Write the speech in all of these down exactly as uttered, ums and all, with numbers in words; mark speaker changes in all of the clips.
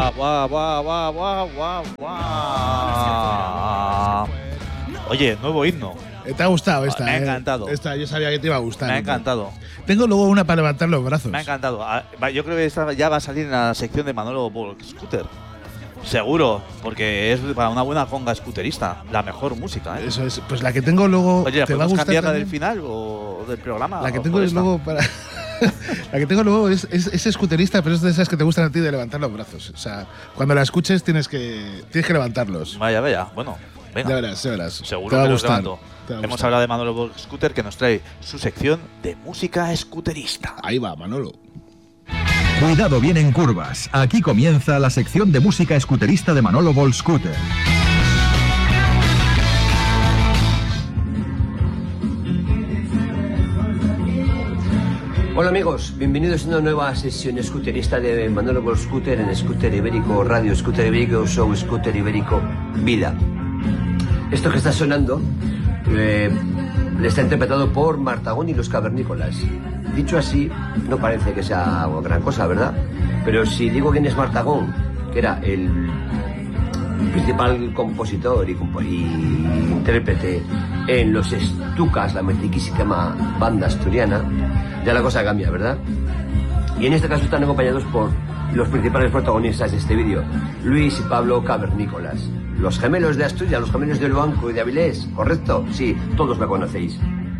Speaker 1: Buah, buah, buah, buah, buah, buah, buah. Oye, nuevo himno.
Speaker 2: ¿Te ha gustado esta?
Speaker 1: Me ha
Speaker 2: eh?
Speaker 1: encantado.
Speaker 2: Esta yo sabía que te iba a gustar.
Speaker 1: Me ha
Speaker 2: ¿no?
Speaker 1: encantado.
Speaker 2: Tengo luego una para levantar los brazos.
Speaker 1: Me ha encantado. Yo creo que esta ya va a salir en la sección de Manolo Ball Scooter. Seguro, porque es para una buena conga scooterista. La mejor música, ¿eh?
Speaker 2: Eso es. Pues la que tengo luego.
Speaker 1: Oye,
Speaker 2: ¿te va a gustar
Speaker 1: cambiarla
Speaker 2: también?
Speaker 1: del final o del programa?
Speaker 2: La que tengo es luego para. La que tengo luego es, es, es scooterista, pero es de esas que te gustan a ti de levantar los brazos. O sea, cuando la escuches tienes que tienes que levantarlos.
Speaker 1: Vaya, vaya. Bueno, venga.
Speaker 2: Ya verás, ya verás.
Speaker 1: Seguro que los levanto. Hemos
Speaker 2: gustar.
Speaker 1: hablado de Manolo Ball Scooter, que nos trae su sección de música scooterista.
Speaker 2: Ahí va, Manolo.
Speaker 3: Cuidado bien en curvas. Aquí comienza la sección de música scooterista de Manolo Ball Scooter.
Speaker 4: Hola amigos, bienvenidos a una nueva sesión scooterista de Manolo Ball Scooter en Scooter Ibérico Radio, Scooter Ibérico Show, Scooter Ibérico Vida. Esto que está sonando eh, está interpretado por Martagón y los Cavernícolas. Dicho así, no parece que sea gran cosa, ¿verdad? Pero si digo quién es Martagón, que era el principal compositor y, compo y intérprete en Los Estucas, la mitiquísima banda asturiana, ya la cosa cambia, ¿verdad? Y en este caso están acompañados por los principales protagonistas de este vídeo, Luis y Pablo Cavernícolas. Los gemelos de Asturias, los gemelos de Luanco y de Avilés, ¿correcto? Sí, todos me conocéis.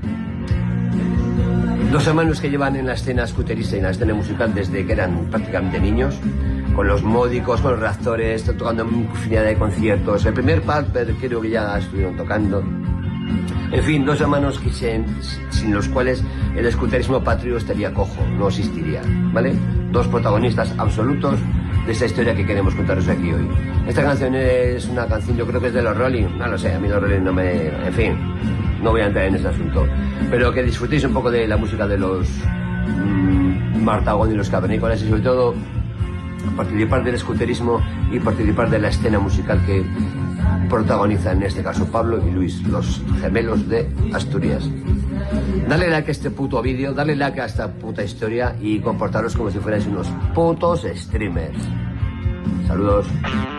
Speaker 4: Dos hermanos que llevan en la escena scooterista y en la escena musical desde que eran prácticamente niños, con los módicos, con los reactores, tocando en infinidad de conciertos. El primer Palper creo que ya estuvieron tocando. En fin, dos hermanos que se, sin los cuales el scooterismo patrio estaría cojo, no existiría, ¿vale? Dos protagonistas absolutos de esta historia que queremos contaros aquí hoy. Esta canción es una canción, yo creo que es de los Rolling, no lo sé, a mí los Rolling no me... en fin, no voy a entrar en ese asunto. Pero que disfrutéis un poco de la música de los mmm, Martagón y los Cavernícolas y sobre todo participar del scooterismo y participar de la escena musical que protagonizan en este caso Pablo y Luis, los gemelos de Asturias. Dale like a este puto vídeo, dale like a esta puta historia y comportaros como si fuerais unos putos streamers. Saludos.